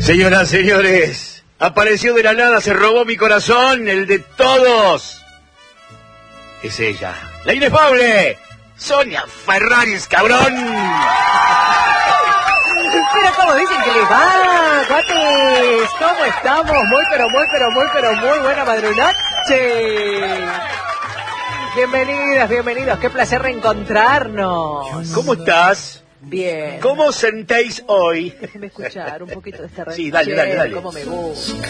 Señoras, señores, apareció de la nada, se robó mi corazón, el de todos. Es ella, la inefable Sonia Ferraris, cabrón. Pero como dicen que les va, guates, ¿cómo estamos? Muy buena madrunache. Bienvenidas, bienvenidos, qué placer reencontrarnos. ¿Cómo estás? Bien. ¿Cómo sentéis hoy? Déjeme escuchar un poquito de esta radio. Sí, dale. Cómo me gusta.